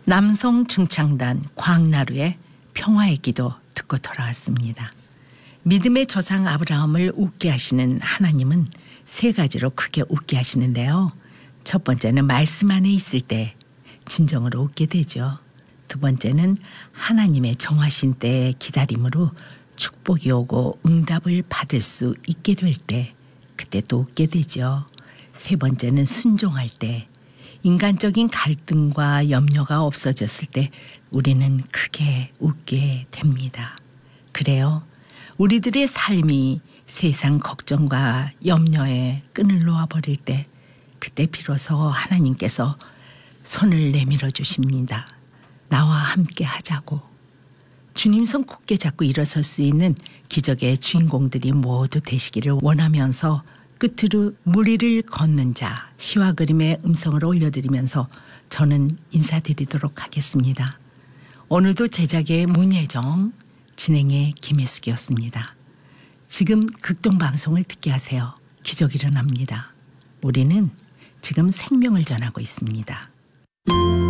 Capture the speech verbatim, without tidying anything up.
남성 중창단 광나루의 평화의 기도 듣고 돌아왔습니다. 믿음의 조상 아브라함을 웃게 하시는 하나님은 세 가지로 크게 웃게 하시는데요. 첫 번째는 말씀 안에 있을 때 진정으로 웃게 되죠. 두 번째는 하나님의 정하신 때의 기다림으로 축복이 오고 응답을 받을 수 있게 될 때 그때 또 웃게 되죠. 세 번째는 순종할 때 인간적인 갈등과 염려가 없어졌을 때 우리는 크게 웃게 됩니다. 그래요. 우리들의 삶이 세상 걱정과 염려에 끈을 놓아버릴 때 그때 비로소 하나님께서 손을 내밀어 주십니다. 나와 함께 하자고. 주님 손 굳게 잡고 일어설 수 있는 기적의 주인공들이 모두 되시기를 원하면서 끝으로 무리를 걷는 자 시와 그림의 음성을 올려드리면서 저는 인사드리도록 하겠습니다. 오늘도 제작의 문예정, 진행의 김혜숙이었습니다. 지금 극동방송을 듣게 하세요. 기적이 일어납니다. 우리는 지금 생명을 전하고 있습니다.